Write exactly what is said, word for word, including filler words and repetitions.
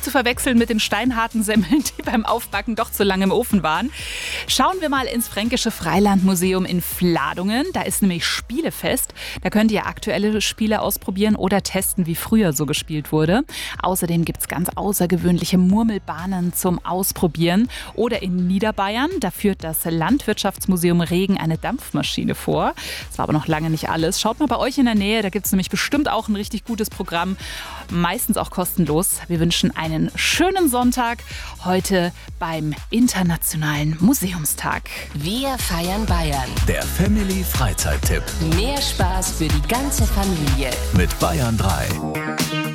zu verwechseln mit den steinharten Semmeln, die beim Aufbacken doch zu lange im Ofen waren. Schauen wir mal ins Fränkische Freilandmuseum in Vladungen. Da ist nämlich Spielefest. Da könnt ihr aktuelle Spiele ausprobieren oder testen, wie früher so gespielt wurde. Außerdem gibt es ganz außergewöhnliche Murmelbahnen zum Ausprobieren. Oder in Niederbayern, da führt das Landwirtschaftsmuseum Regen eine Dampfmaschine vor. Das war aber noch lange nicht alles. Schaut mal bei euch in der Nähe, da gibt es nämlich bestimmt auch ein richtig gutes Programm. Meistens auch kostenlos. Wir wünschen einen schönen Sonntag heute beim Internationalen Museumstag. Wir feiern Bayern. Der Family Freizeittipp. Mehr Spaß für die ganze Familie. Mit Bayern drei.